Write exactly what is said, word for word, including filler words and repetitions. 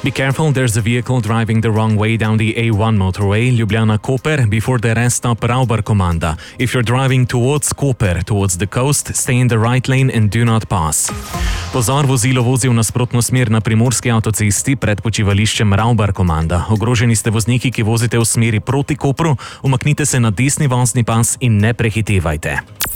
Be careful, there's a vehicle driving the wrong way down the A one motorway, Ljubljana-Koper, before the rest stop Rauber-Komanda. If you're driving towards Koper, towards the coast, stay in the right lane and do not pass. Pozor, vozilo vozi v nasprotno smer na primorski avtocesti pred počivališčem Rauber-Komanda. Ogroženi ste vozniki, ki vozite v smeri proti Kopru, umaknite se na desni vozni pas in ne prehitevajte.